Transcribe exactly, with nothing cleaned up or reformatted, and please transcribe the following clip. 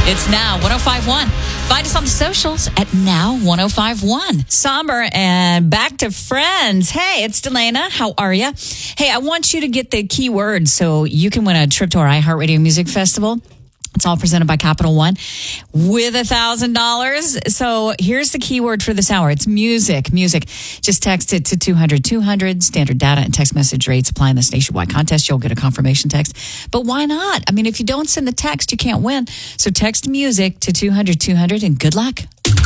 It's Now one oh five point one. Find us on the socials at Now one oh five point one. Somber and back to friends. Hey, it's Delana. How are you? Hey, I want you to get the keywords so you can win a trip to our iHeartRadio Music Festival. It's all presented by Capital One with a thousand dollars. So here's the keyword for this hour. It's music, music. Just text it to two hundred two hundred. Standard data and text message rates apply in this nationwide contest. You'll get a confirmation text. But why not? I mean, if you don't send the text, you can't win. So text music to two hundred two hundred and good luck.